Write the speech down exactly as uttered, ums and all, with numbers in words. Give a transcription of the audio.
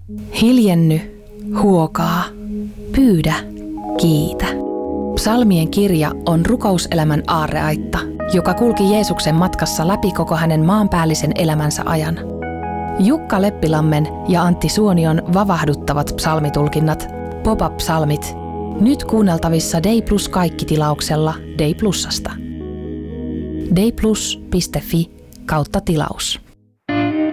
Hiljenny, huokaa, pyydä, kiitä. Psalmien kirja on rukouselämän aarreaitta, joka kulki Jeesuksen matkassa läpi koko hänen maanpäällisen elämänsä ajan. Jukka Leppilammen ja Antti Suonion vavahduttavat psalmitulkinnat, pop-up-psalmit, nyt kuunneltavissa Day Plus kaikki-tilauksella Day Plusasta. dayplus piste fi kautta tilaus.